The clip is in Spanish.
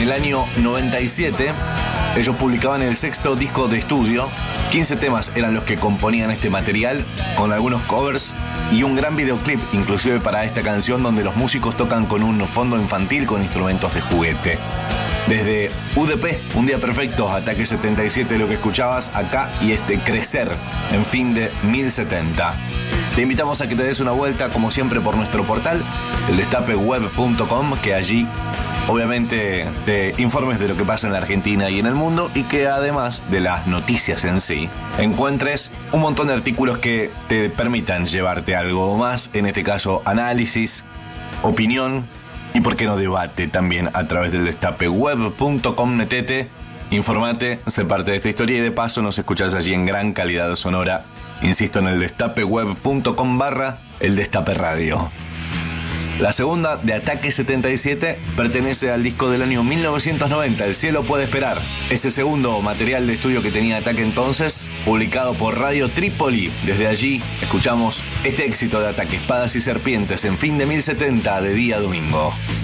el año 97, ellos publicaban el sexto disco de estudio. 15 temas eran los que componían este material, con algunos covers y un gran videoclip, inclusive para esta canción, donde los músicos tocan con un fondo infantil con instrumentos de juguete. Desde UDP, Un Día Perfecto, Ataque 77, lo que escuchabas acá, y Crecer, en Fin de 1070. Te invitamos a que te des una vuelta, como siempre, por nuestro portal, eldestapeweb.com, que allí obviamente te informes de lo que pasa en la Argentina y en el mundo, y que además de las noticias en sí, encuentres un montón de artículos que te permitan llevarte algo más, en este caso análisis, opinión y por qué no debate también a través del destapeweb.com. Metete, informate, sé parte de esta historia y de paso nos escuchás allí en gran calidad sonora. Insisto, en el destapeweb.com/El Destape Radio. La segunda, de Ataque 77, pertenece al disco del año 1990, El Cielo Puede Esperar. Ese segundo material de estudio que tenía Ataque entonces, publicado por Radio Trípoli. Desde allí escuchamos este éxito de Ataque, Espadas y Serpientes, en Fin de 1070, de día domingo.